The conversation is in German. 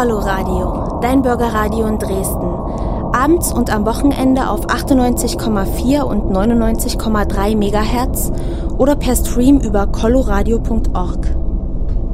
Coloradio, dein Bürgerradio in Dresden. Abends und am Wochenende auf 98,4 und 99,3 MHz oder per Stream über coloradio.org.